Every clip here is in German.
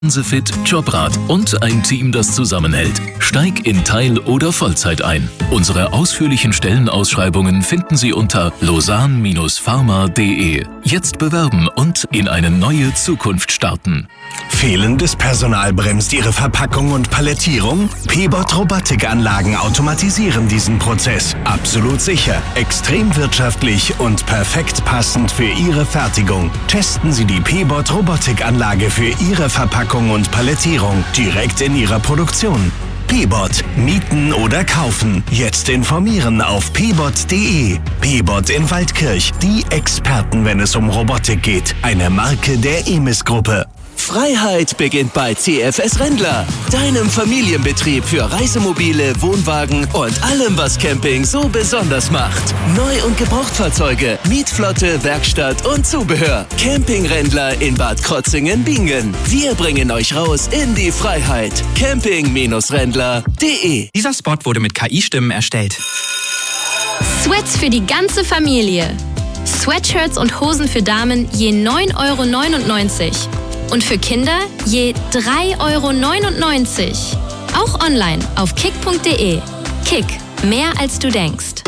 Fit, Jobrat und ein Team, das zusammenhält. Steig in Teil- oder Vollzeit ein. Unsere ausführlichen Stellenausschreibungen finden Sie unter lausanne-pharma.de. Jetzt bewerben und in eine neue Zukunft starten. Fehlendes Personal bremst Ihre Verpackung und Palettierung? P-Bot Robotikanlagen automatisieren diesen Prozess. Absolut sicher, extrem wirtschaftlich und perfekt passend für Ihre Fertigung. Testen Sie die P-Bot Robotikanlage für Ihre Verpackung und Palettierung direkt in Ihrer Produktion. P-Bot. Mieten oder kaufen. Jetzt informieren auf pbot.de. P-Bot in Waldkirch. Die Experten, wenn es um Robotik geht. Eine Marke der EMIS-Gruppe. Freiheit beginnt bei CFS Rendler, deinem Familienbetrieb für Reisemobile, Wohnwagen und allem, was Camping so besonders macht. Neu- und Gebrauchtfahrzeuge, Mietflotte, Werkstatt und Zubehör. Camping Rendler in Bad Krotzingen-Bingen. Wir bringen euch raus in die Freiheit. Camping-Rendler.de. Dieser Spot wurde mit KI-Stimmen erstellt. Sweats für die ganze Familie. Sweatshirts und Hosen für Damen je 9,99 €. Und für Kinder je 3,99 €. Auch online auf kick.de. Kick, mehr als du denkst.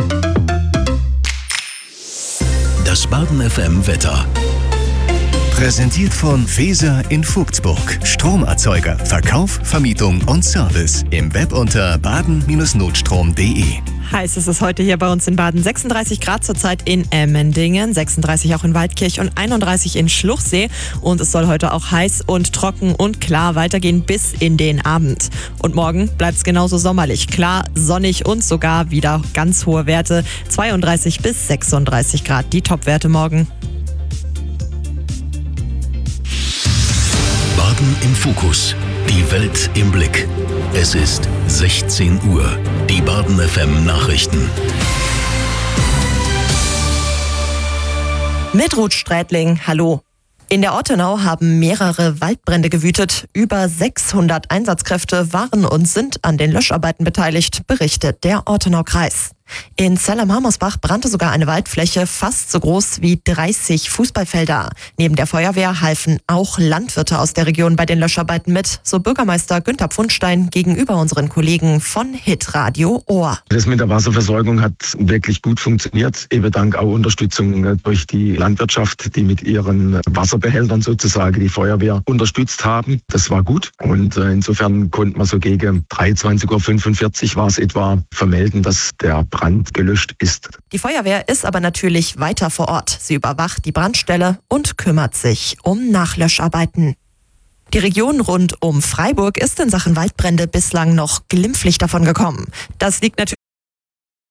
Das Baden FM Wetter. Präsentiert von Weser in Vogtsburg. Stromerzeuger, Verkauf, Vermietung und Service. Im Web unter baden-notstrom.de. Heiß ist es heute hier bei uns in Baden. 36 Grad zurzeit in Emmendingen, 36 auch in Waldkirch und 31 in Schluchsee. Und es soll heute auch heiß und trocken und klar weitergehen bis in den Abend. Und morgen bleibt es genauso sommerlich. Klar, sonnig und sogar wieder ganz hohe Werte. 32 bis 36 Grad, die Topwerte morgen. Baden im Fokus. Die Welt im Blick. Es ist 16 Uhr. Die Baden FM Nachrichten. Mit Ruth Strätling, hallo. In der Ortenau haben mehrere Waldbrände gewütet. Über 600 Einsatzkräfte waren und sind an den Löscharbeiten beteiligt, berichtet der Ortenau-Kreis. In Zell-am-Harmersbach brannte sogar eine Waldfläche fast so groß wie 30 Fußballfelder. Neben der Feuerwehr halfen auch Landwirte aus der Region bei den Löscharbeiten mit, so Bürgermeister Günther Pfundstein gegenüber unseren Kollegen von Hitradio Ohr. Das mit der Wasserversorgung hat wirklich gut funktioniert, eben dank auch Unterstützung durch die Landwirtschaft, die mit ihren Wasserbehältern sozusagen die Feuerwehr unterstützt haben. Das war gut und insofern konnte man so gegen 23:45 Uhr war es etwa vermelden, dass der Brand gelöscht ist. Die Feuerwehr ist aber natürlich weiter vor Ort. Sie überwacht die Brandstelle und kümmert sich um Nachlöscharbeiten. Die Region rund um Freiburg ist in Sachen Waldbrände bislang noch glimpflich davon gekommen. Das liegt natürlich